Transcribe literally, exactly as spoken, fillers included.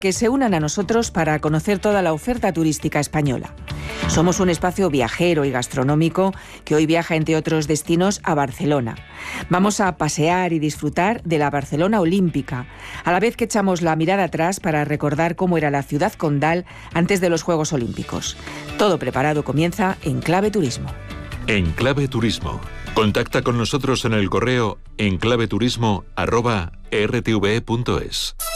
que se unan a nosotros para conocer toda la oferta turística española. Somos un espacio viajero y gastronómico que hoy viaja, entre otros destinos, a Barcelona. Vamos a pasear y disfrutar de la Barcelona olímpica, a la vez que echamos la mirada atrás para recordar cómo era la ciudad condal antes de los Juegos Olímpicos. Todo preparado comienza en Clave Turismo. En Clave Turismo. Contacta con nosotros en el correo enclaveturismo arroba r t v e punto es.